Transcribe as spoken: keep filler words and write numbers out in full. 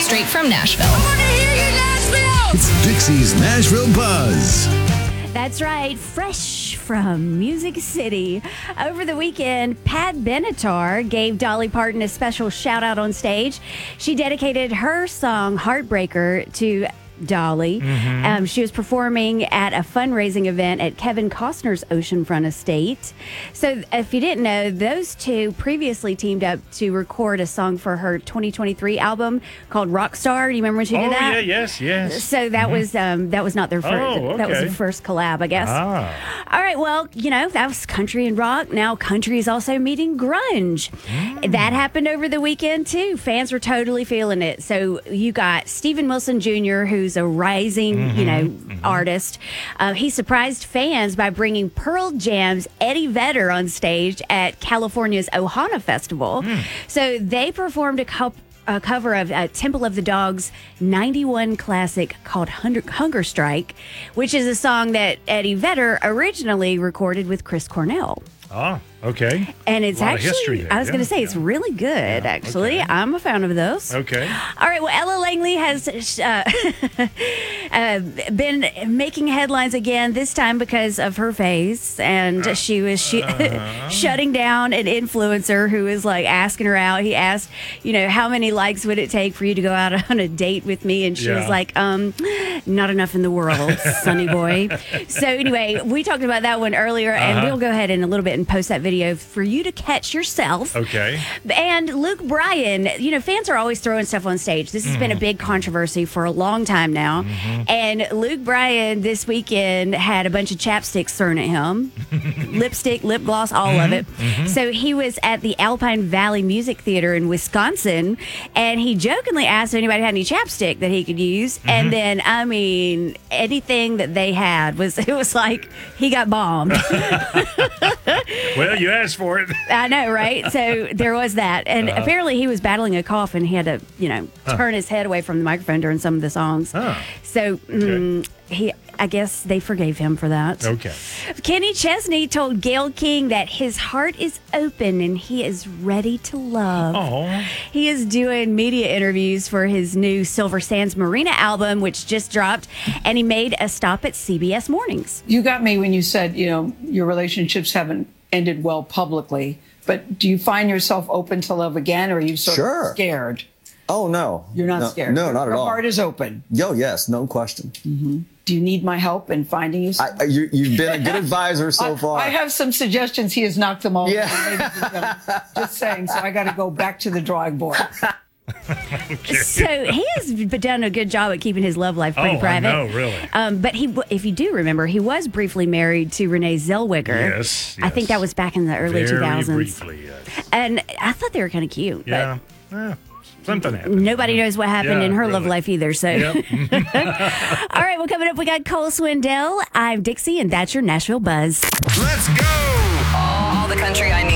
straight from Nashville. I want to hear you, Nashville! It's Dixie's Nashville Buzz. That's right, fresh from Music City. Over the weekend, Pat Benatar gave Dolly Parton a special shout out on stage. She dedicated her song Heartbreaker to Dolly. Mm-hmm. Um, she was performing at a fundraising event at Kevin Costner's Oceanfront Estate. So if you didn't know, those two previously teamed up to record a song for her twenty twenty-three album called Rockstar. Do you remember when she oh, did that? Oh, yeah, yes, yes. So that mm-hmm. was um, that was not their first. Oh, okay. That was their first collab, I guess. Ah. All right, well, you know, that was country and rock. Now country is also meeting grunge. Mm. That happened over the weekend, too. Fans were totally feeling it. So you got Steven Wilson Junior, who's a rising, mm-hmm, you know, mm-hmm. artist. Uh, he surprised fans by bringing Pearl Jam's Eddie Vedder on stage at California's Ohana Festival. Mm. So they performed a couple a cover of uh, Temple of the Dog's ninety-one classic called Hunger, Hunger Strike, which is a song that Eddie Vedder originally recorded with Chris Cornell. Oh, okay. And it's a lot actually, of history there. I was yeah, going to say, yeah. it's really good, yeah, actually. Okay. I'm a fan of those. Okay. All right, well, Ella Langley has uh, uh, been making headlines again, this time because of her face. And uh, she was sh- uh, shutting down an influencer who was like asking her out. He asked, you know, how many likes would it take for you to go out on a date with me? And she yeah. was like, um, not enough in the world, sonny boy. So anyway, we talked about that one earlier, uh-huh. and we'll go ahead in a little bit and post that video for you to catch yourself. Okay. And Luke Bryan, you know, fans are always throwing stuff on stage. This has mm. been a big controversy for a long time now. Mm-hmm. And Luke Bryan this weekend had a bunch of chapsticks thrown at him. Lipstick, lip gloss, all mm-hmm. of it. Mm-hmm. So he was at the Alpine Valley Music Theater in Wisconsin, and he jokingly asked if anybody had any chapstick that he could use. Mm-hmm. And then, I mean, anything that they had was, it was like he got bombed. Well, you asked for it. I know, right? So there was that. And uh-huh. apparently he was battling a cough and he had to, you know, turn huh. his head away from the microphone during some of the songs. Huh. So okay. um, he, I guess they forgave him for that. Okay. Kenny Chesney told Gayle King that his heart is open and he is ready to love. Aww. He is doing media interviews for his new Silver Sands Marina album, which just dropped, and he made a stop at C B S Mornings. You got me when you said, you know, your relationships haven't ended well publicly, but do you find yourself open to love again, or are you sort sure. of scared? Oh, no. You're not no, scared? No, not Your at all. Your heart is open? Yo, yes, no question. Mm-hmm. Do you need my help in finding you I, you you've been a good advisor so I, far. I have some suggestions. He has knocked them all yeah. down. Just saying, so I got to go back to the drawing board. Okay. So he has done a good job at keeping his love life pretty oh, private. I know, really. Um, but he, if you do remember, he was briefly married to Renee Zellweger. Yes, yes. I think that was back in the early Very two thousands. briefly, yes. And I thought they were kind of cute. Yeah. But yeah. Something happened. Nobody knows what happened yeah, in her really. love life either. So, yep. All right. Well, coming up, we got Cole Swindell. I'm Dixie, and that's your Nashville Buzz. Let's go! All the country I need.